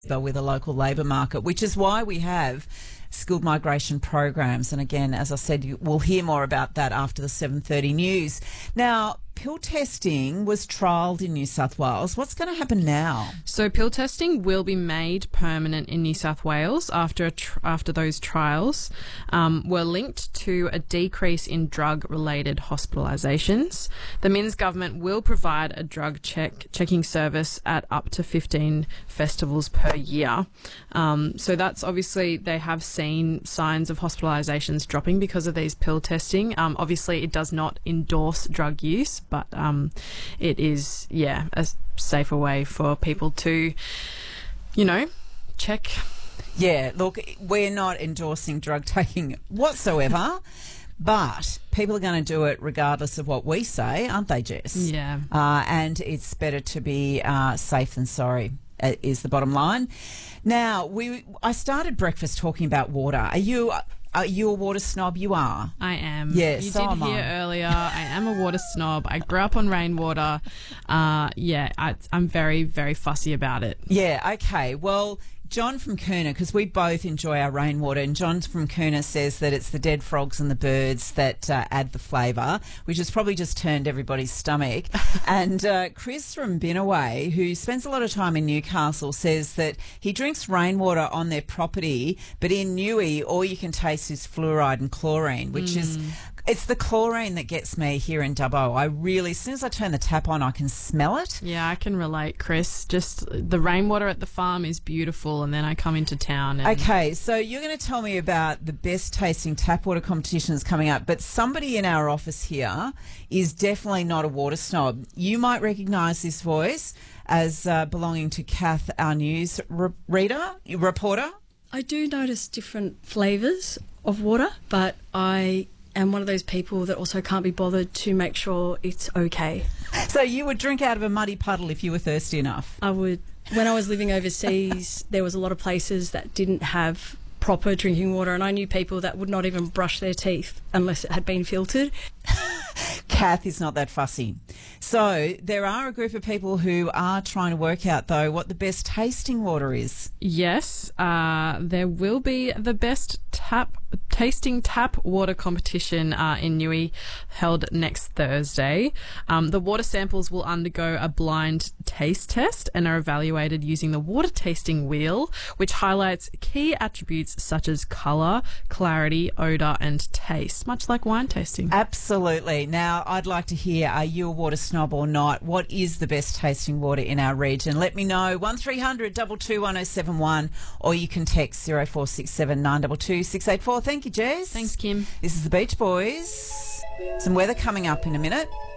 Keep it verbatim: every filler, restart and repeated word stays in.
with a local labour market, which is why we have skilled migration programs. And again, as I said, you, we'll hear more about that after the seven thirty news. Now, pill testing was trialled in New South Wales. What's going to happen now? So pill testing will be made permanent in New South Wales after a tr- after those trials um, were linked to a decrease in drug-related hospitalisations. The Minns government will provide a drug check checking service at up to fifteen festivals per year. Um, so that's obviously, they have seen signs of hospitalisations dropping because of these pill testing. Um, obviously, it does not endorse drug use, but um, it is, yeah, a safer way for people to, you know, check. Yeah, look, we're not endorsing drug taking whatsoever, but people are going to do it regardless of what we say, aren't they, Jess? Yeah. Uh, and it's better to be uh, safe than sorry, uh, is the bottom line. Now, we I started breakfast talking about water. Are you... Are you a water snob? You are. I am. Yes, you so did am hear I. earlier. I am a water snob. I grew up on rainwater. Uh, yeah, I, I'm very, very fussy about it. Yeah, okay. Well, John from Coona, because we both enjoy our rainwater, and John from Coona says that it's the dead frogs and the birds that uh, add the flavour, which has probably just turned everybody's stomach. And uh, Chris from Binaway, who spends a lot of time in Newcastle, says that he drinks rainwater on their property, but in Newey, all you can taste is fluoride and chlorine, which mm. is... It's the chlorine that gets me here in Dubbo. I really, as soon as I turn the tap on, I can smell it. Yeah, I can relate, Chris. Just the rainwater at the farm is beautiful, and then I come into town. And okay, so you're going to tell me about the best tasting tap water competitions coming up, but somebody in our office here is definitely not a water snob. You might recognise this voice as uh, belonging to Kath, our news re- reader, reporter. I do notice different flavours of water, but I... and one of those people that also can't be bothered to make sure it's okay. So you would drink out of a muddy puddle if you were thirsty enough? I would. When I was living overseas, there was a lot of places that didn't have proper drinking water, and I knew people that would not even brush their teeth unless it had been filtered. Kath is not that fussy. So there are a group of people who are trying to work out, though, what the best tasting water is. Yes, uh, there will be the best tap tasting tap water competition uh, in Newey held next Thursday. Um, the water samples will undergo a blind taste test and are evaluated using the water tasting wheel, which highlights key attributes such as colour, clarity, odour and taste, much like wine tasting. Absolutely. Now, I'd like to hear, are you a water snob or not? What is the best tasting water in our region? Let me know, one three hundred two two one oh seven one, or you can text zero four six seven nine two two six eight four. Thank you, Jess. Thanks, Kim. This is the Beach Boys. Some weather coming up in a minute.